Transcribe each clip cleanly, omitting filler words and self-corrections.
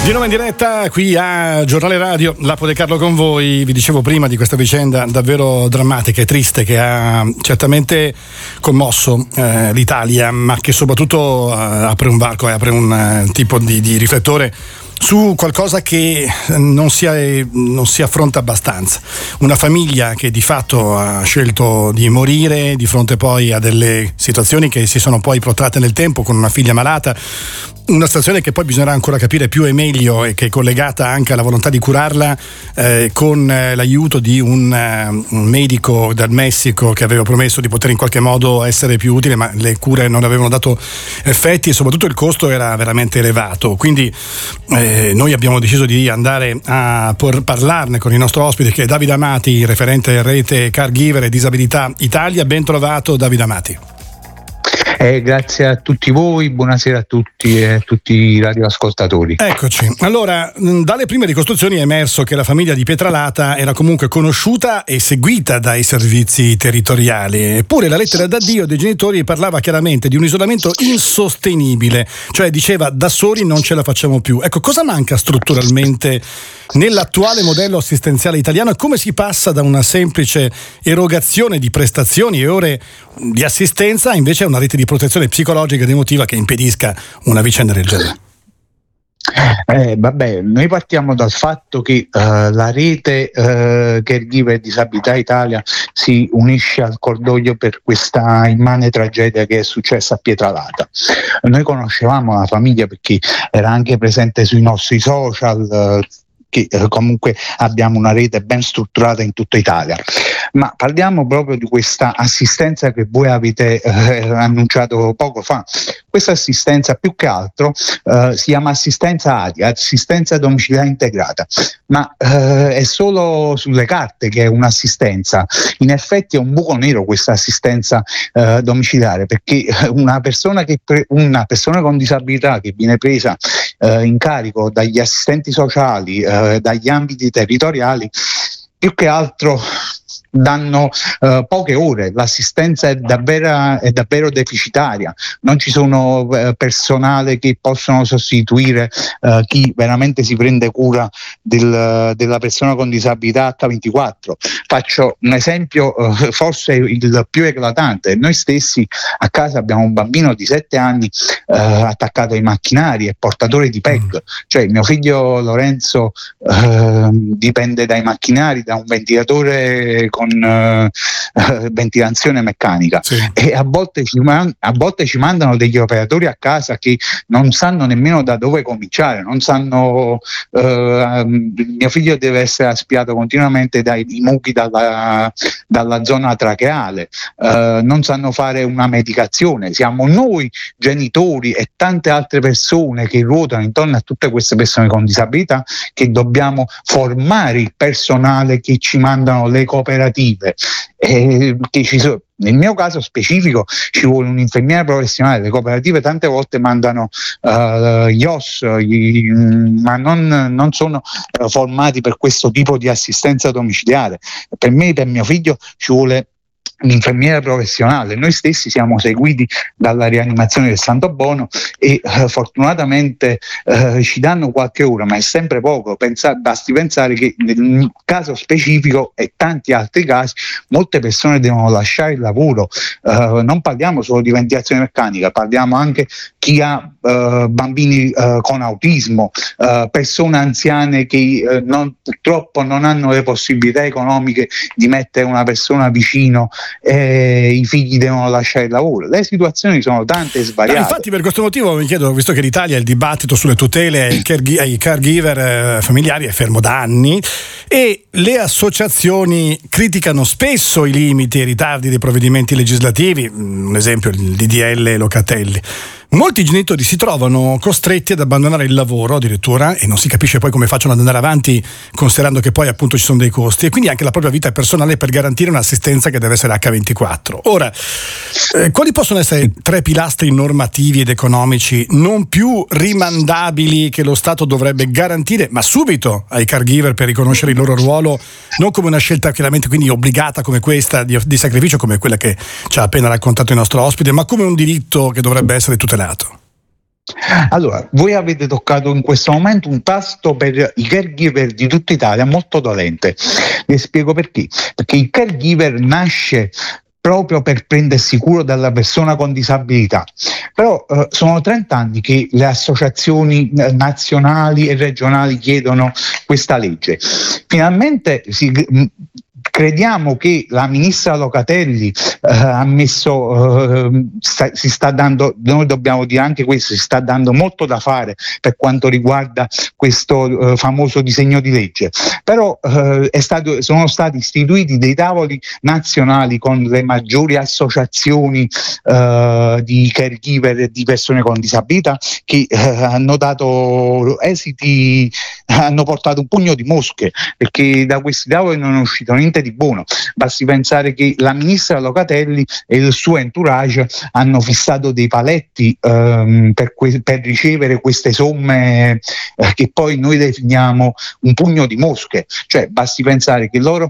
Di nuovo in diretta qui a Giornale Radio, Lapo De Carlo con voi. Vi dicevo prima di questa vicenda davvero drammatica e triste che ha certamente commosso l'Italia, ma che soprattutto apre un varco e apre un tipo di riflettore su qualcosa che non si affronta abbastanza. Una famiglia che di fatto ha scelto di morire di fronte poi a delle situazioni che si sono poi protratte nel tempo, con una figlia malata, una situazione che poi bisognerà ancora capire più e meglio e che è collegata anche alla volontà di curarla con l'aiuto di un medico dal Messico che aveva promesso di poter in qualche modo essere più utile, ma le cure non avevano dato effetti e soprattutto il costo era veramente elevato. Quindi noi abbiamo deciso di andare a parlarne con il nostro ospite, che è Davide Amati, referente rete Caregiver e Disabilità Italia. Ben trovato Davide Amati. Grazie a tutti voi, buonasera a tutti e a tutti i radioascoltatori. Eccoci. Allora, dalle prime ricostruzioni è emerso che la famiglia di Pietralata era comunque conosciuta e seguita dai servizi territoriali. Eppure la lettera d'addio dei genitori parlava chiaramente di un isolamento insostenibile, cioè diceva: da soli non ce la facciamo più. Ecco, cosa manca strutturalmente nell'attuale modello assistenziale italiano e come si passa da una semplice erogazione di prestazioni e ore di assistenza invece a una rete di protezione psicologica ed emotiva che impedisca una vicenda del genere? Noi partiamo dal fatto che la rete Caregiver Disabilità Italia si unisce al cordoglio per questa immane tragedia che è successa a Pietralata. Noi conoscevamo la famiglia perché era anche presente sui nostri social, che comunque abbiamo una rete ben strutturata in tutta Italia. Ma parliamo proprio di questa assistenza che voi avete annunciato poco fa. Questa assistenza più che altro si chiama assistenza ADIA, assistenza domiciliare integrata, ma è solo sulle carte che è un'assistenza. In effetti è un buco nero questa assistenza domiciliare, perché una persona con disabilità che viene presa in carico dagli assistenti sociali, dagli ambiti territoriali, più che altro danno poche ore, l'assistenza è davvero deficitaria, non ci sono personale che possono sostituire chi veramente si prende cura della persona con disabilità H24. Faccio un esempio forse il più eclatante: noi stessi a casa abbiamo un bambino di 7 anni attaccato ai macchinari, è portatore di PEG, cioè mio figlio Lorenzo dipende dai macchinari, da un ventilatore con ventilazione meccanica, sì. E a volte ci mandano degli operatori a casa che non sanno nemmeno da dove cominciare, non sanno mio figlio deve essere aspirato continuamente dai mucchi dalla zona tracheale, non sanno fare una medicazione. Siamo noi genitori e tante altre persone che ruotano intorno a tutte queste persone con disabilità che dobbiamo formare il personale che ci mandano le cooperative. Nel mio caso specifico ci vuole un infermiere professionale. Le cooperative tante volte mandano gli OS, ma non sono formati per questo tipo di assistenza domiciliare. Per me, per mio figlio, ci vuole l'infermiere professionale. Noi stessi siamo seguiti dalla rianimazione del Santo Bono e fortunatamente ci danno qualche ora, ma è sempre poco. Basti pensare che nel caso specifico e tanti altri casi molte persone devono lasciare il lavoro. Non parliamo solo di ventilazione meccanica, parliamo anche chi ha bambini con autismo, persone anziane che purtroppo non hanno le possibilità economiche di mettere una persona vicino, i figli devono lasciare il lavoro. Le situazioni sono tante e svariate. Infatti, per questo motivo mi chiedo, visto che in Italia il dibattito sulle tutele ai caregiver familiari è fermo da anni e le associazioni criticano spesso i limiti e i ritardi dei provvedimenti legislativi, un esempio il DDL Locatelli, molti genitori si trovano costretti ad abbandonare il lavoro addirittura e non si capisce poi come facciano ad andare avanti, considerando che poi appunto ci sono dei costi, e quindi anche la propria vita personale per garantire un'assistenza che deve essere H24. Ora, quali possono essere 3 pilastri normativi ed economici non più rimandabili che lo Stato dovrebbe garantire, ma subito, ai caregiver per riconoscere il loro ruolo, non come una scelta chiaramente quindi obbligata come questa, di sacrificio come quella che ci ha appena raccontato il nostro ospite, ma come un diritto che dovrebbe essere tutelato? Allora, voi avete toccato in questo momento un tasto per i caregiver di tutta Italia molto dolente. Vi spiego perché. Perché il caregiver nasce proprio per prendersi cura della persona con disabilità. Però sono 30 anni che le associazioni nazionali e regionali chiedono questa legge. Finalmente crediamo che la ministra Locatelli ha messo, si sta dando, noi dobbiamo dire anche questo, si sta dando molto da fare per quanto riguarda questo famoso disegno di legge. Però sono stati istituiti dei tavoli nazionali con le maggiori associazioni di caregiver e di persone con disabilità che hanno dato esiti, hanno portato un pugno di mosche, perché da questi tavoli non è uscito niente di buono. Basti pensare che la ministra Locatelli e il suo entourage hanno fissato dei paletti per ricevere queste somme che poi noi definiamo un pugno di mosche. Cioè basti pensare che loro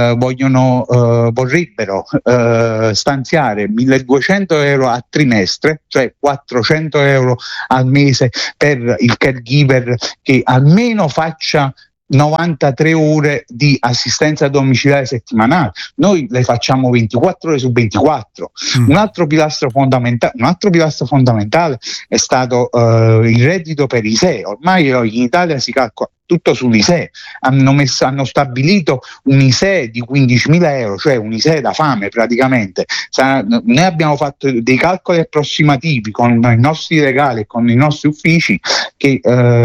vorrebbero stanziare 1.200 euro a trimestre, cioè 400 euro al mese per il caregiver che almeno faccia 93 ore di assistenza domiciliare settimanale. Noi le facciamo 24 ore su 24. Un altro pilastro fondamentale è stato il reddito per ISEE. Ormai in Italia si calcola tutto sull'ISEE. Hanno stabilito un ISEE di 15.000 euro, cioè un ISEE da fame praticamente. Noi abbiamo fatto dei calcoli approssimativi con i nostri legali e con i nostri uffici che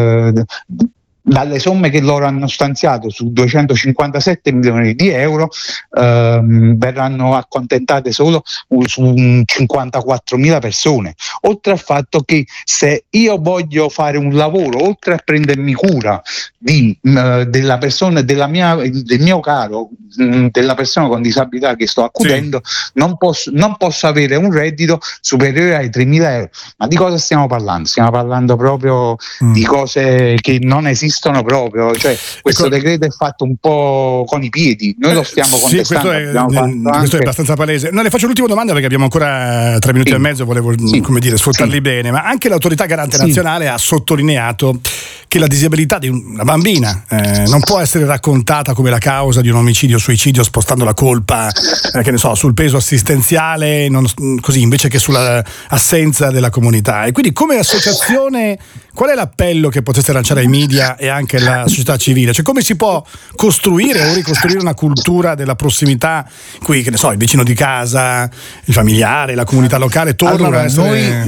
dalle somme che loro hanno stanziato su 257 milioni di euro verranno accontentate solo su 54.000 persone. Oltre al fatto che se io voglio fare un lavoro, oltre a prendermi cura della persona, del mio caro, della persona con disabilità che sto accudendo, sì, non posso avere un reddito superiore ai 3.000 euro. Ma di cosa stiamo parlando? Stiamo parlando proprio di cose che non esistono proprio, cioè questo decreto è fatto un po' con i piedi, noi lo stiamo contestando. Questo è abbastanza palese. No, le faccio l'ultima domanda perché abbiamo ancora 3 minuti e mezzo, volevo sfruttarli bene, ma anche l'autorità garante nazionale ha sottolineato che la disabilità di una bambina non può essere raccontata come la causa di un omicidio o suicidio, spostando la colpa che ne so, sul peso assistenziale, così, invece che sulla assenza della comunità. E quindi come associazione qual è l'appello che poteste lanciare ai media e anche alla società civile? Cioè come si può costruire o ricostruire una cultura della prossimità in cui, che ne so, il vicino di casa, il familiare, la comunità locale tornano a essere...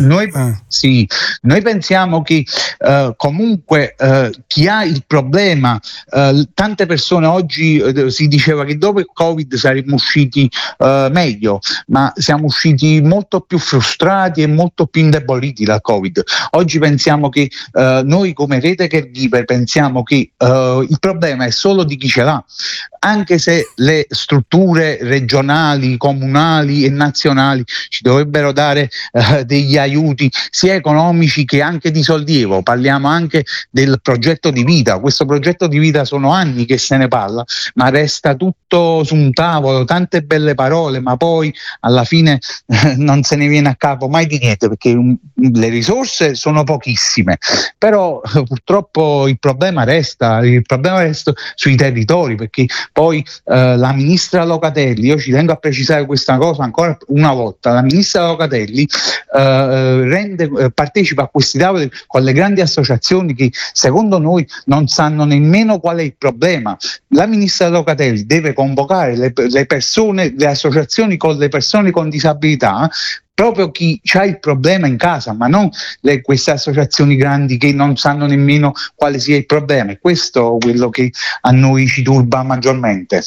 Noi pensiamo che comunque chi ha il problema, tante persone oggi si diceva che dopo il Covid saremmo usciti meglio, ma siamo usciti molto più frustrati e molto più indeboliti dal Covid. Oggi pensiamo che noi come rete caregiver pensiamo che il problema è solo di chi ce l'ha, anche se le strutture regionali, comunali e nazionali ci dovrebbero dare degli aiuti sia economici che anche di sollievo. Parliamo anche del progetto di vita. Questo progetto di vita sono anni che se ne parla, ma resta tutto su un tavolo, tante belle parole, ma poi alla fine non se ne viene a capo mai di niente, perché le risorse sono pochissime, però purtroppo il problema resta sui territori, perché poi la ministra Locatelli, io ci tengo a precisare questa cosa ancora una volta, la ministra Locatelli partecipa a questi tavoli con le grandi associazioni che secondo noi non sanno nemmeno qual è il problema. La ministra Locatelli deve convocare le persone, le associazioni con le persone con disabilità, proprio chi ha il problema in casa, ma non queste associazioni grandi che non sanno nemmeno quale sia il problema. E questo è quello che a noi ci turba maggiormente.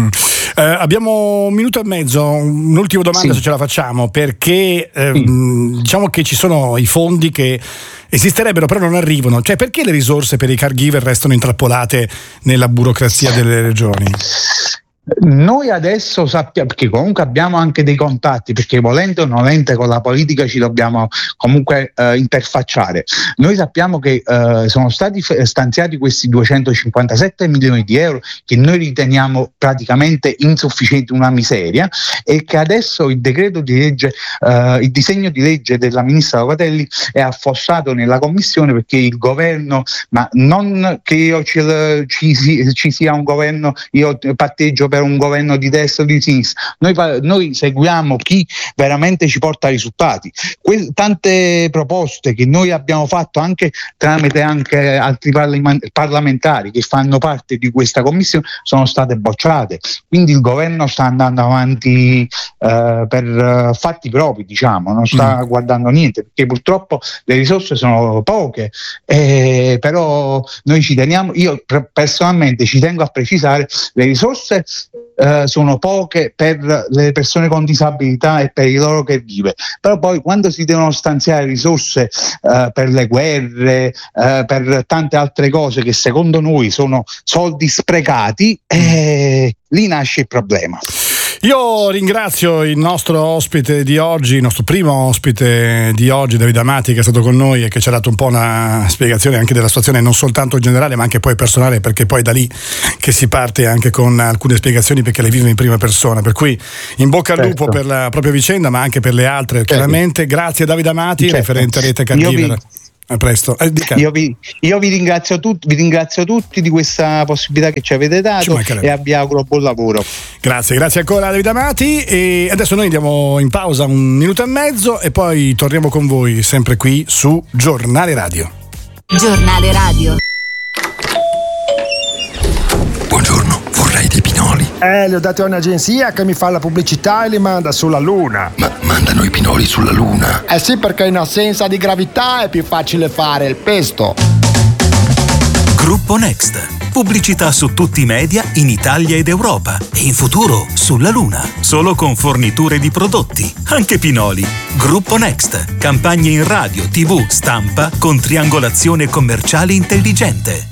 Abbiamo 1 minuto e mezzo, un'ultima domanda se ce la facciamo, perché diciamo che ci sono i fondi che esisterebbero però non arrivano, cioè perché le risorse per i caregiver restano intrappolate nella burocrazia delle regioni? Noi adesso sappiamo, perché comunque abbiamo anche dei contatti, perché volendo o nolente con la politica ci dobbiamo comunque interfacciare. Noi sappiamo che sono stati stanziati questi 257 milioni di euro che noi riteniamo praticamente insufficienti, una miseria, e che adesso il decreto di legge, il disegno di legge della ministra Locatelli è affossato nella commissione, perché il governo, ma non che io ci sia un governo, io patteggio per un governo di destra o di sinistra, noi seguiamo chi veramente ci porta risultati. Tante proposte che noi abbiamo fatto anche tramite anche altri parlamentari che fanno parte di questa commissione sono state bocciate, quindi il governo sta andando avanti per fatti propri, diciamo, non sta guardando niente, perché purtroppo le risorse sono poche, però noi ci teniamo, io personalmente ci tengo a precisare, le risorse sono poche per le persone con disabilità e per i loro caregiver, però poi quando si devono stanziare risorse per le guerre, per tante altre cose che secondo noi sono soldi sprecati, lì nasce il problema. Io ringrazio il nostro ospite di oggi, il nostro primo ospite di oggi, Davide Amati, che è stato con noi e che ci ha dato un po' una spiegazione anche della situazione non soltanto generale ma anche poi personale, perché poi da lì che si parte anche con alcune spiegazioni, perché le vive in prima persona, per cui in bocca al lupo per la propria vicenda ma anche per le altre, chiaramente. Grazie Davide Amati, referente Rete Caregiver. A presto. Io vi ringrazio tutti di questa possibilità che ci avete dato e vi auguro buon lavoro. Grazie ancora Davide Amati, e adesso noi andiamo in pausa 1 minuto e mezzo e poi torniamo con voi sempre qui su Giornale Radio. Giornale Radio. Buongiorno, vorrei dei pinoli. Li ho dati a un'agenzia che mi fa la pubblicità e li manda sulla Luna. Ma mandano i pinoli sulla Luna? Eh sì, perché in assenza di gravità è più facile fare il pesto. Gruppo Next. Pubblicità su tutti i media in Italia ed Europa e in futuro sulla Luna. Solo con forniture di prodotti, anche pinoli. Gruppo Next. Campagne in radio, TV, stampa con triangolazione commerciale intelligente.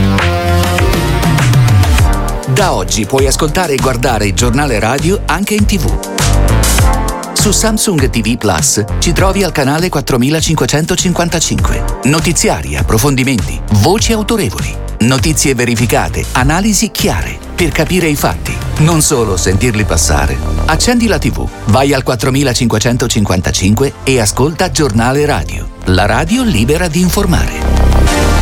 Da oggi puoi ascoltare e guardare il Giornale Radio anche in TV. Su Samsung TV Plus ci trovi al canale 4555. Notiziari, approfondimenti, voci autorevoli, notizie verificate, analisi chiare, per capire i fatti, non solo sentirli passare. Accendi la TV, vai al 4555 e ascolta Giornale Radio, la radio libera di informare.